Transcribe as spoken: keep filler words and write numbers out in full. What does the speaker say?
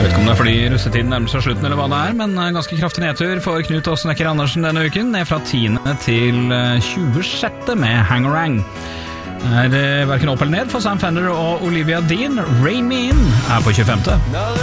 vet ikke om det er fordi russetiden nærmer seg slutten eller hva det er, men ganske kraftig nedtur for Knut og Snekker Andersen denne uken, ned fra tiende til tjuesjette med Hangarang. Det er hverken opp eller ned for Sam Fender og Olivia Dean. Rain Me In er på tjuefemte.